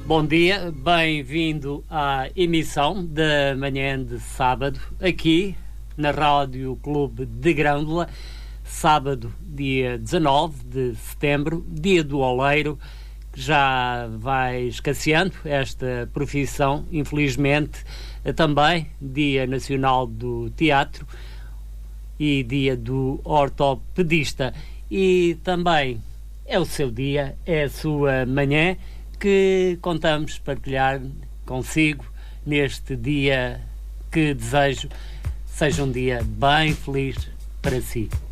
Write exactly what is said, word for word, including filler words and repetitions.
Bom dia, bem-vindo à emissão da manhã de sábado, aqui na Rádio Clube de Grândola, sábado, dia dezanove de setembro, dia do oleiro, que já vai escasseando esta profissão, infelizmente, também dia nacional do teatro e dia do ortopedista. E também é o seu dia, é a sua manhã, que contamos partilhar consigo neste dia que desejo seja um dia bem feliz para si.